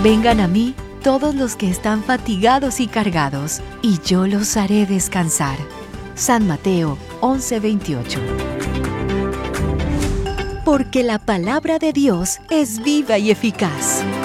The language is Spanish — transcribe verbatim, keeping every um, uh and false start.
Vengan a mí todos los que están fatigados y cargados, y yo los haré descansar. San Mateo once veintiocho. Porque la palabra de Dios es viva y eficaz.